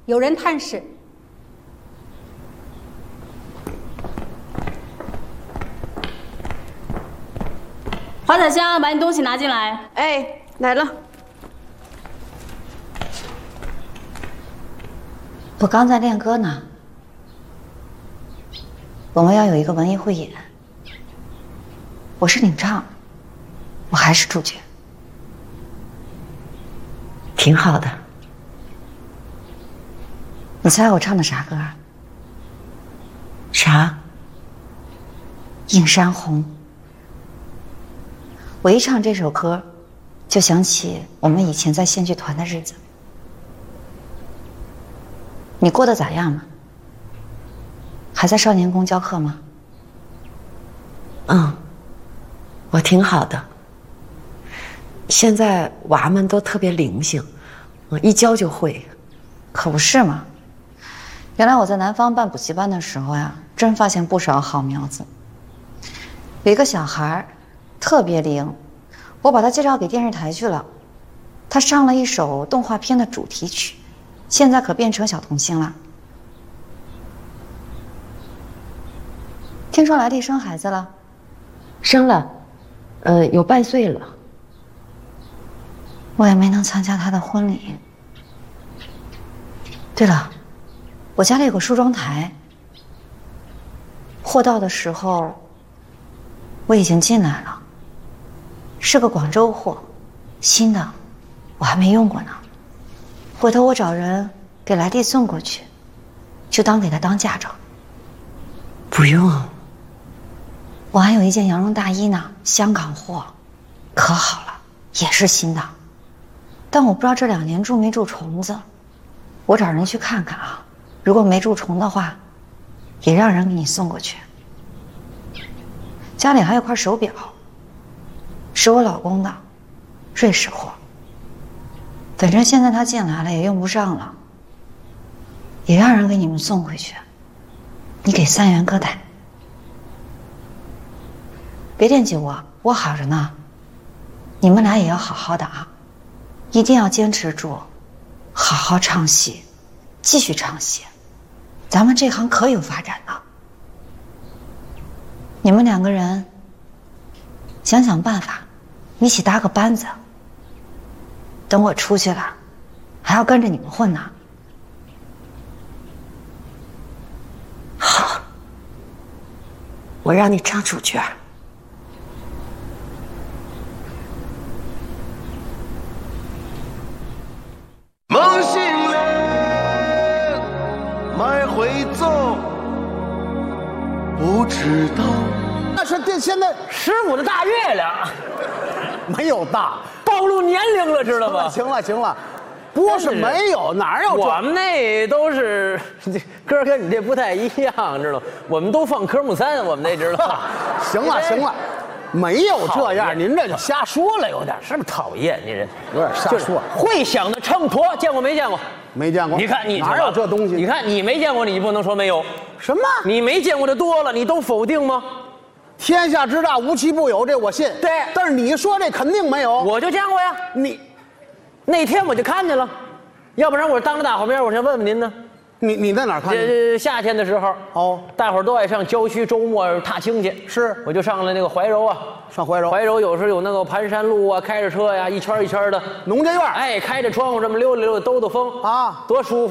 有人探视。 华彩香，把你东西拿进来。 哎，来了。 我刚在练歌呢。我们要有一个文艺汇演，我是领唱，我还是主角，挺好的。你猜我唱的啥歌啊？啥？映山红。我一唱这首歌，就想起我们以前在戏剧团的日子。你过得咋样嘛？还在少年宫教课吗？ 我挺好的。现在娃们都特别灵性，一教就会。 可不是嘛。原来我在南方办补习班的时候呀，真发现不少好苗子。有一个小孩特别灵，我把他介绍给电视台去了，他上了一首动画片的主题曲，现在可变成小童星了。听说来弟生孩子了？ 生了，有半岁了。 我也没能参加他的婚礼。对了，我家里有个梳妆台，货到的时候我已经进来了，是个广州货，新的，我还没用过呢。回头我找人给来弟送过去，就当给他当嫁妆。 不用。 我还有一件羊绒大衣呢，香港货，可好了，也是新的。但我不知道这2年蛀没蛀虫子，我找人去看看啊。如果没蛀虫的话，也让人给你送过去。家里还有块手表，是我老公的，瑞士货。反正现在他进来了也用不上了，也让人给你们送回去。你给3元哥带。别惦记我，我好着呢。你们俩也要好好的啊，一定要坚持住，好好唱戏，继续唱戏。咱们这行可有发展了。你们2个人想想办法，一起搭个班子。等我出去了，还要跟着你们混呢。 好，我让你唱主角。 梦醒了，迈回走，不知道。 那是这现在 15的大月亮， 没有大， 暴露年龄了，知道吗？ 行了，不是没有，哪有？ 我们那都是这歌跟你这不太一样，知道吗？我们都放科目3，我们那知道吗？ 行了，没有这样，您这就瞎说了，有点是不是讨厌？你这有点瞎说。 会响的秤砣见过没见过？ 没见过。 你看你哪有这东西？ 你看你没见过，你不能说没有。 什么？ 你没见过的多了，你都否定吗？ 天下之大，无奇不有，这我信。 对， 但是你说这肯定没有。 我就见过呀。 你那天我就看见了，要不然我当着大伙面，我先问问您呢。 你在哪儿看见？ 夏天的时候， 哦， 大伙儿都爱上郊区，周末踏青去。 是， 我就上了那个怀柔啊， 上怀柔。 怀柔有时候有那个盘山路啊，开着车呀，一圈一圈的农家院， 哎，开着窗户这么溜达溜达，兜兜风啊， 多舒服。